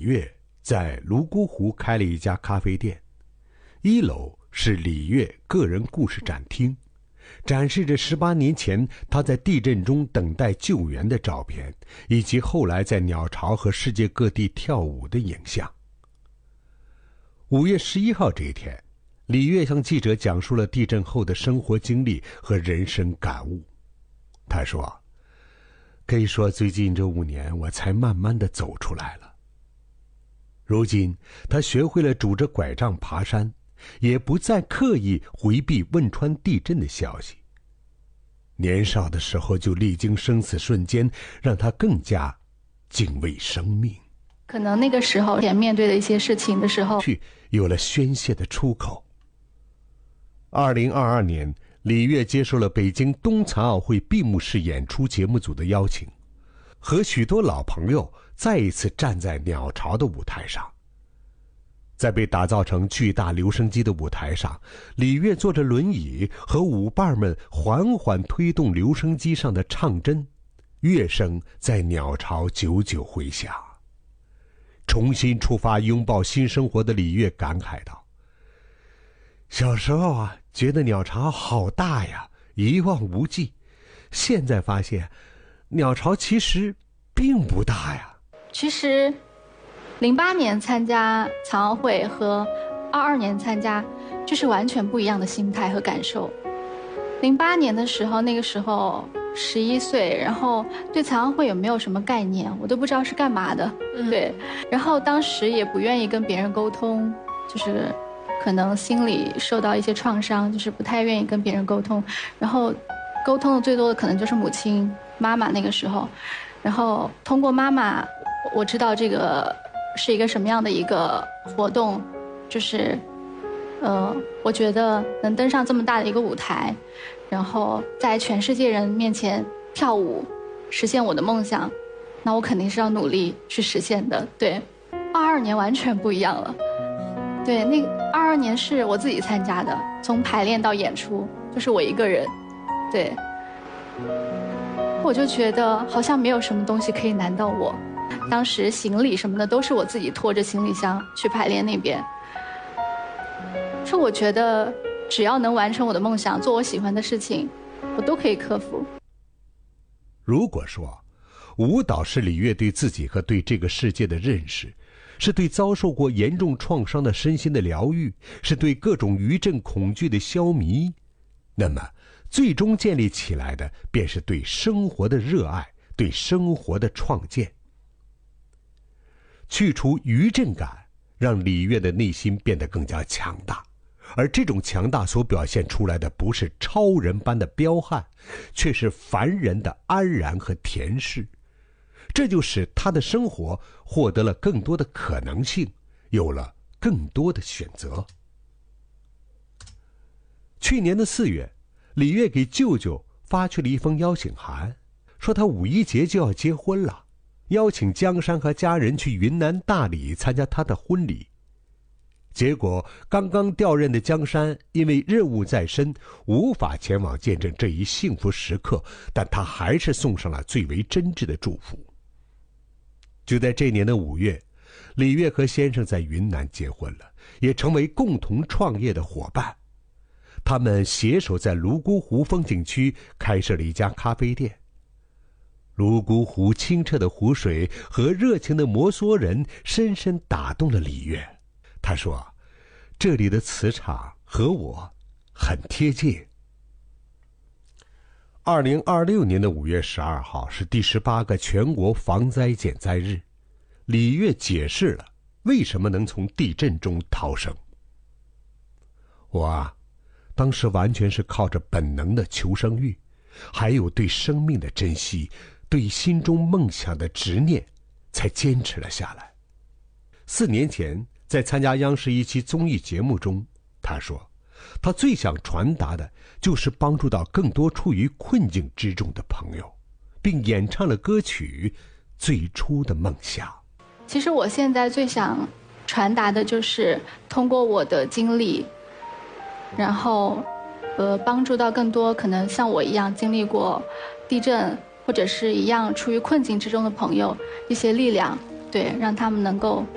跃在泸沽湖开了一家咖啡店，一楼是李跃个人故事展厅，展示着18年前他在地震中等待救援的照片，以及后来在鸟巢和世界各地跳舞的影像。5月11号这一天，李跃向记者讲述了地震后的生活经历和人生感悟。他说，可以说最近这5年我才慢慢地走出来了。如今他学会了拄着拐杖爬山，也不再刻意回避汶川地震的消息。年少的时候就历经生死瞬间，让他更加敬畏生命。 可能那个时候面对的一些事情的时候， 有了宣泄的出口。2022年，李跃接受了北京冬残奥会闭幕式演出节目组的邀请，和许多老朋友再一次站在鸟巢的舞台上。在被打造成巨大留声机的舞台上，李跃坐着轮椅和舞伴们缓缓推动留声机上的唱针，乐声在鸟巢久久回响。重新出发拥抱新生活的李跃感慨道，小时候啊，觉得鸟巢好大呀，一望无际，现在发现鸟巢其实并不大呀。 其实08年参加残奥会和22年参加，就是完全不一样的心态和感受。08年的时候，那个时候11岁，然后对残奥会有没有什么概念，我都不知道是干嘛的。对，然后当时也不愿意跟别人沟通，就是可能心里受到一些创伤，就是不太愿意跟别人沟通，然后沟通的最多的可能就是母亲妈妈那个时候，然后通过妈妈我知道这个是一个什么样的一个活动，就是我觉得能登上这么大的一个舞台，然后在全世界人面前跳舞，实现我的梦想，那我肯定是要努力去实现的。对，22年完全不一样了。对，那个22年是我自己参加的，从排练到演出就是我一个人。对，我就觉得好像没有什么东西可以难到我。当时行李什么的都是我自己拖着行李箱去排练那边。说我觉得只要能完成我的梦想，做我喜欢的事情，我都可以克服。 如果说舞蹈是李跃对自己和对这个世界的认识，是对遭受过严重创伤的身心的疗愈，是对各种余震恐惧的消弭，那么最终建立起来的便是对生活的热爱，对生活的创建。去除余震感，让李跃的内心变得更加强大，而这种强大所表现出来的不是超人般的彪悍，却是凡人的安然和恬适。这就使他的生活获得了更多的可能性，有了更多的选择。去年的4月，李跃给舅舅发去了一封邀请函，说他5一节就要结婚了，邀请江山和家人去云南大理参加他的婚礼。结果刚刚调任的江山因为任务在身，无法前往见证这一幸福时刻，但他还是送上了最为真挚的祝福。就在这年的5月，李跃和先生在云南结婚了，也成为共同创业的伙伴。他们携手在泸沽湖风景区开设了一家咖啡店。泸沽湖清澈的湖水和热情的摩梭人深深打动了李跃。他说，这里的磁场和我很贴近。2026年的5月12号是第18个全国防灾减灾日，李跃解释了为什么能从地震中逃生。我当时完全是靠着本能的求生欲，还有对生命的珍惜，对心中梦想的执念，才坚持了下来。4年前，在参加央视一期综艺节目中，他说，他最想传达的就是帮助到更多处于困境之中的朋友，并演唱了歌曲《最初的梦想》。 其实我现在最想传达的就是通过我的经历，然后帮助到更多可能像我一样经历过地震或者是一样处于困境之中的朋友一些力量，对，让他们能够